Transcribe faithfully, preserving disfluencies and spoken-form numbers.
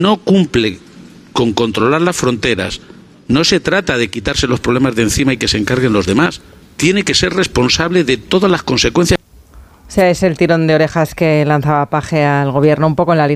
no cumple con controlar las fronteras, no se trata de quitarse los problemas de encima y que se encarguen los demás. Tiene que ser responsable de todas las consecuencias. O sea, es el tirón de orejas que lanzaba Paje al gobierno, un poco en la línea